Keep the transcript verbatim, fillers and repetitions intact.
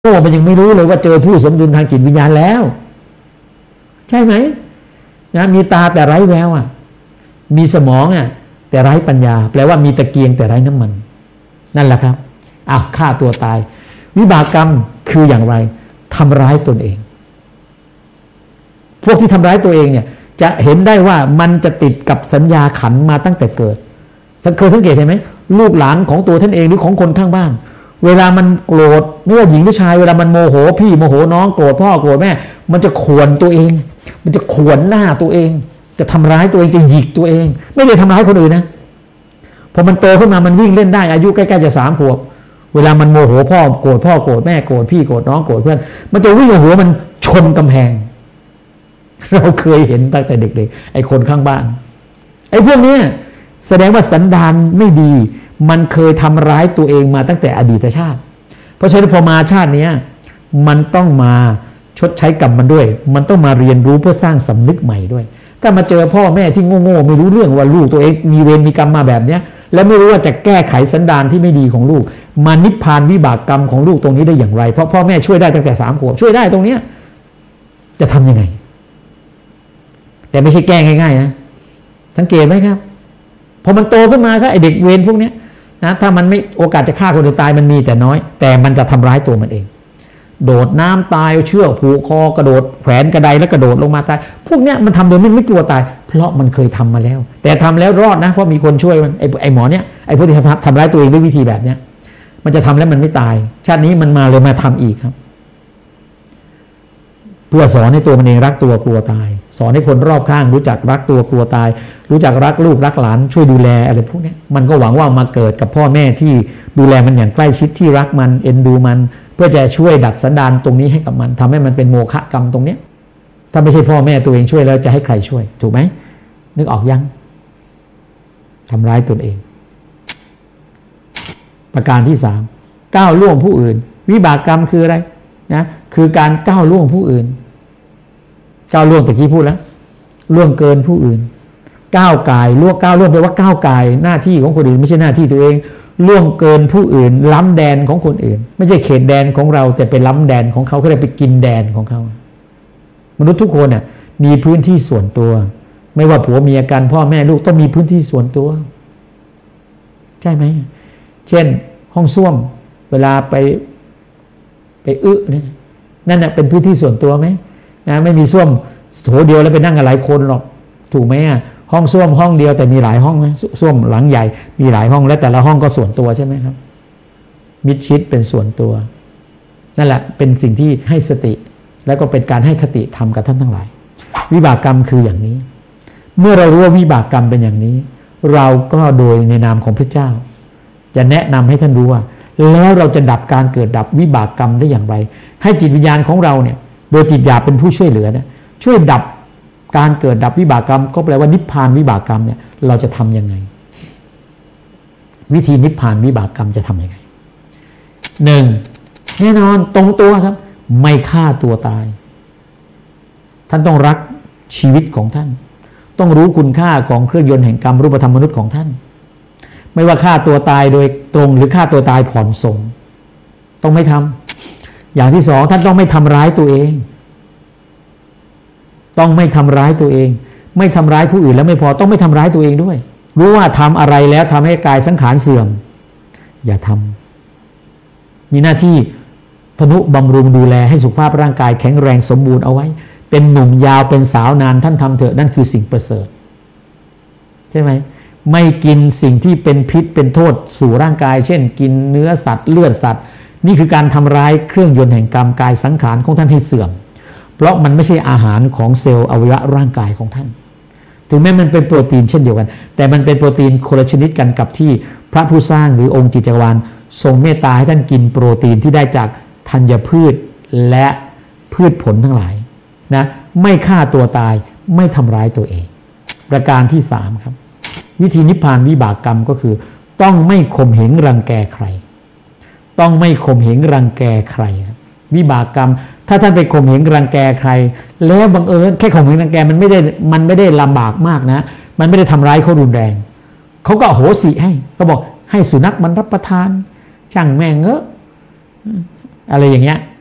โง่มันยังไม่รู้เลยว่าเจอผู้สมดุลทางจิตวิญญาณแล้วใช่ไหมนะมีตาแต่ไร้แววอ่ะมีสมองอ่ะแต่ไร้ปัญญาแปลว่ามีตะเกียงแต่ไร้น้ำมันนั่นแหละครับอ้าวฆ่าตัวตายวิบากกรรมคืออย่างไรทำร้ายตนเองพวกที่ทำร้ายตัวเองเนี่ยจะเห็นได้ว่ามันจะติดกับสัญญาขันมาตั้งแต่เกิดเคยสังเกตเห็นไหมลูกหลานของตัวท่านเองหรือของคนข้างบ้านเวลามันโกรธไม่ว่าหญิงหรือชายเวลามันโมโหพี่โมโหน้องโกรธพ่อโกรธแม่มันจะข่วนตัวเองมันจะข่วนหน้าตัวเองจะทำร้ายตัวเองจะหยิกตัวเองไม่ได้ทำร้ายคนอื่นนะพอมันโตขึ้นมามันวิ่งเล่นได้อายุใกล้ๆจะสามขวบเวลามันโมโหพ่อโกรธพ่อโกรธแม่โกรธพี่โกรธน้องโกรธเพื่อนมันจะวิ่งหัวมันชนกำแพงเราเคยเห็นตั้งแต่เด็กๆไอ้คนข้างบ้านไอ้พวกนี้แสดงว่าสันดานไม่ดีมันเคยทำร้ายตัวเองมาตั้งแต่อดีตชาติเพราะฉะนั้นพอมาชาตินี้มันต้องมาชดใช้กรรมมันด้วยมันต้องมาเรียนรู้เพื่อสร้างสำนึกใหม่ด้วยถ้ามาเจอพ่อแม่ที่โง่ๆไม่รู้เรื่องว่าลูกตัวเองมีเวรมีกรรมมาแบบนี้แล้วไม่รู้ว่าจะแก้ไขสันดานที่ไม่ดีของลูกมานิพพานวิบากกรรมของลูกตรงนี้ได้อย่างไรเพราะพ่อแม่ช่วยได้ตั้งแต่สามขวบช่วยได้ตรงนี้จะทำยังไงแต่ไม่ใช่แก้ง่ายๆนะสังเกตไหมครับพอมันโตขึ้นมาก็ไอเด็กเวรพวกนี้นะถ้ามันไม่โอกาสจะฆ่าคนอื่นตายมันมีแต่น้อยแต่มันจะทำร้ายตัวมันเองโดดน้ำตายเชือกผูกคอกระโดดแขวนกระไดแล้วกระโดดลงมาตายพวกเนี้ยมันทำโดยไม่ไม่กลัวตายเพราะมันเคยทำมาแล้วแต่ทำแล้วรอดนะเพราะมีคนช่วยมันไอไอหมอเนี้ยไอพวกที่ทำทำร้ายตัวเองด้วยวิธีแบบเนี้ยมันจะทำแล้วมันไม่ตายชาตินี้มันมาเลยมาทำอีกครับเพื่อสอนให้ตัวมันเองรักตัวกลัวตายสอนให้คนรอบข้างรู้จักรักตัวกลัวตายรู้จักรักลูกรักหลานช่วยดูแลอะไรพวกนี้มันก็หวังว่ามาเกิดกับพ่อแม่ที่ดูแลมันอย่างใกล้ชิดที่รักมันเอ็นดูมันเพื่อจะช่วยดัดสันดานตรงนี้ให้กับมันทำให้มันเป็นโมฆะกรรมตรงนี้ถ้าไม่ใช่พ่อแม่ตัวเองช่วยแล้วจะให้ใครช่วยถูกไหมนึกออกยังทำร้ายตนเองประการที่สามก้าวล่วงผู้อื่นวิบากกรรมคืออะไรนะคือการก้าวล่วงผู้อื่นก้าวล่วงตะกี้พูดแล้วล่วงเกินผู้อื่นก้าวกายล่วงก้าวล่วงแปลว่าก้าวกายหน้าที่ของคนอื่นไม่ใช่หน้าที่ตัวเองล่วงเกินผู้อื่นล้ำแดนของคนอื่นไม่ใช่เขตแดนของเราแต่เป็นล้ำแดนของเขาเขาเลยไปกินแดนของเขามนุษย์ทุกคนน่ะมีพื้นที่ส่วนตัวไม่ว่าผัวเมียกันพ่อแม่ลูกต้องมีพื้นที่ส่วนตัวใช่ไหมเช่นห้องส้วมเวลาไปไปอึเนี่ยนั่นน่ะเป็นพื้นที่ส่วนตัวไหมนะไม่มีส้วมโถเดียวแล้วไปนั่งกันหลายคนหรอกถูกไหมอ่ะห้องส้วมห้องเดียวแต่มีหลายห้องไหมส้วมหลังใหญ่มีหลายห้องและแต่ละห้องก็ส่วนตัวใช่ไหมครับมิดชิดเป็นส่วนตัวนั่นแหละเป็นสิ่งที่ให้สติแล้วก็เป็นการให้คติธรรมกับท่านทั้งหลายวิบากกรรมคืออย่างนี้เมื่อเรารู้ว่าวิบากกรรมเป็นอย่างนี้เราก็โดยในนามของพระเจ้าจะแนะนำให้ท่านรู้ว่าแล้วเราจะดับการเกิดดับวิบากกรรมได้อย่างไรให้จิตวิญญาณของเราเนี่ยโดยจิตหยาบเป็นผู้ช่วยเหลือเนี่ยช่วยดับการเกิดดับวิบากกรรมก็แปลว่านิพพานวิบากกรรมเนี่ยเราจะทำยังไงวิธีนิพพานวิบากกรรมจะทำยังไงหนึ่งแน่นอนตรงตัวครับไม่ฆ่าตัวตายท่านต้องรักชีวิตของท่านต้องรู้คุณค่าของเครื่องยนต์แห่งกรรมรูปธรรมมนุษย์ของท่านไม่ว่าฆ่าตัวตายโดยตรงหรือฆ่าตัวตายผ่อนส่งต้องไม่ทำอย่างที่สองท่านต้องไม่ทำร้ายตัวเองต้องไม่ทำร้ายตัวเองไม่ทำร้ายผู้อื่นแล้วไม่พอต้องไม่ทำร้ายตัวเองด้วยรู้ว่าทำอะไรแล้วทำให้กายสังขารเสื่อมอย่าทำมีหน้าที่ทนุบำรุงดูแลให้สุขภาพร่างกายแข็งแรงสมบูรณ์เอาไว้เป็นหนุ่มยาวเป็นสาวนานท่านทำเถอะนั่นคือสิ่งประเสริฐใช่ไหมไม่กินสิ่งที่เป็นพิษเป็นโทษสู่ร่างกายเช่นกินเนื้อสัตว์เลือดสัตว์นี่คือการทำร้ายเครื่องยนต์แห่งกรรมกายสังขารของท่านให้เสื่อมเพราะมันไม่ใช่อาหารของเซลล์อวัยวะร่างกายของท่านถึงแม้มันเป็นโปรตีนเช่นเดียวกันแต่มันเป็นโปรตีนคนละชนิดกันกับที่พระผู้สร้างหรือองค์จิตจักรวาลทรงเมตตาให้ท่านกินโปรตีนที่ได้จากธัญพืชและพืชผลทั้งหลายนะไม่ฆ่าตัวตายไม่ทำร้ายตัวเองประการที่สามครับวิธีนิพพานวิบากกรรมก็คือต้องไม่ข่มเหงรังแกใครต้องไม่ข่มเหงรังแกใครวิบากกรรมถ้าท่านไปข่มเหงรังแกใครแล้วบังเอิญแค่ข่มเหงรังแกมันไม่ได้มันไม่ได้ลำบากมากนะมันไม่ได้ทำร้ายเขารุนแรงเขาก็อโหสิให้ก็บอกให้สุนัขมันรับประทานช่างแม่งเงอะอะไรอย่างเงี้ย